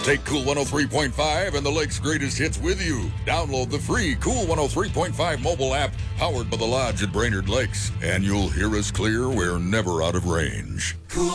Take Cool 103.5 and the Lake's greatest hits with you. Download the free Cool 103.5 mobile app powered by the Lodge at Brainerd Lakes, and you'll hear us clear. We're never out of range. Cool